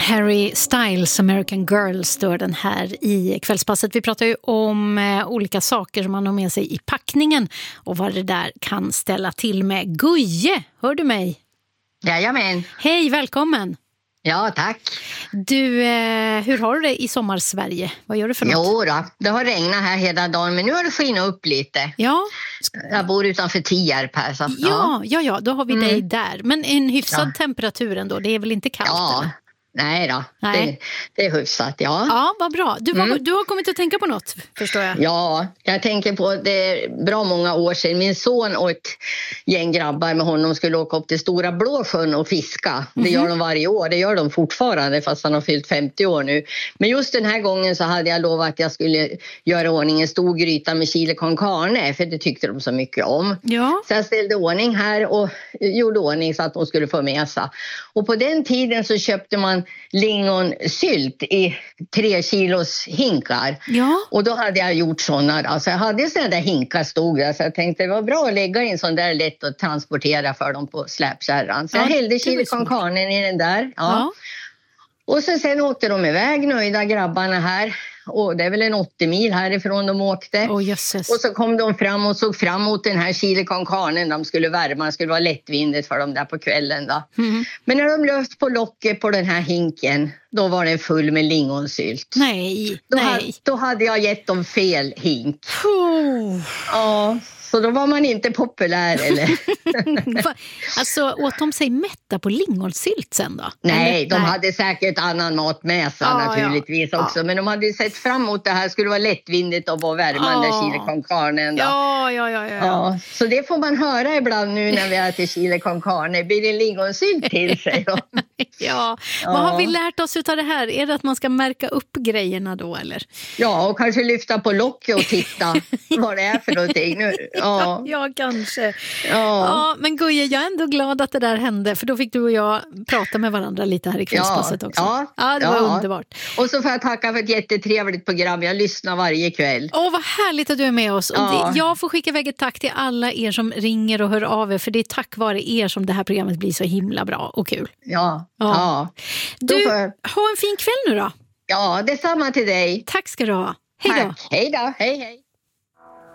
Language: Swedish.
Harry Styles, American Girl, står den här i kvällspasset. Vi pratar ju om olika saker som man har med sig i packningen och vad det där kan ställa till med. Guje, hör du mig? Jajamän. Hej, välkommen. Ja, tack. Du, hur har du det i sommarsverige? Vad gör du för något? Jo då, det har regnat här hela dagen, men nu har det skinat upp lite. Ja. Jag bor utanför Tierp här. Så, ja, då har vi dig där. Men en hyfsad temperatur ändå, det är väl inte kallt? Ja. Eller? Nej då, det är hyfsat, ja. Ja, vad bra. Du har kommit att tänka på något, förstår jag. Ja, jag tänker på det är bra många år sedan. Min son och ett gäng grabbar med honom skulle åka upp till Stora Blåsjön och fiska. Det gör de varje år, det gör de fortfarande fast han har fyllt 50 år nu. Men just den här gången så hade jag lovat att jag skulle göra ordning en stor gryta med chili con carne, för det tyckte de så mycket om. Ja. Så jag ställde ordning här och gjorde ordning så att de skulle få med sig. Och på den tiden så köpte man lingonsylt i 3 kilos hinkar. Ja. Och då hade jag gjort sådana. Alltså jag hade sådana där hinkar stod där, så jag tänkte det var bra att lägga in sån där lätt att transportera för dem på släpkärran. Så jag hällde chili con carne i den där. Ja. Och sen åkte de iväg, nöjda grabbarna här. Och det är väl en 80 mil härifrån de åkte. Och så kom de fram och såg fram mot den här chili con carne. De skulle värma, det skulle vara lättvindigt för dem där på kvällen då. Men när de löst på locket på den här hinken, då var den full med lingonsylt. Nej. Då hade jag gett dem fel hink. Ja. Så då var man inte populär, eller? Alltså, åt de sig mätta på lingonsylt sen då? Nej, de hade säkert annan mat med sig naturligtvis också. Ja. Men de hade sett fram emot det här. Skulle vara lättvindigt att vara värma den där chili con carne. Ja. Så det får man höra ibland nu när vi äter chili con carne. Blir det lingonsylt till sig då? Vad har vi lärt oss av det här? Är det att man ska märka upp grejerna då, eller? Ja, och kanske lyfta på locket och titta vad det är för någonting nu. Ja, kanske. Ja, men Guje, jag är ändå glad att det där hände, för då fick du och jag prata med varandra lite här i kvällspasset också. Ja, det var underbart. Och så får jag tacka för ett jättetrevligt program. Jag lyssnar varje kväll. Vad härligt att du är med oss. Och jag får skicka iväg ett tack till alla er som ringer och hör av er, för det är tack vare er som det här programmet blir så himla bra och kul. Ja. Du, ha en fin kväll nu då. Ja, detsamma till dig. Tack ska du ha. Hej då. Hej då, hej.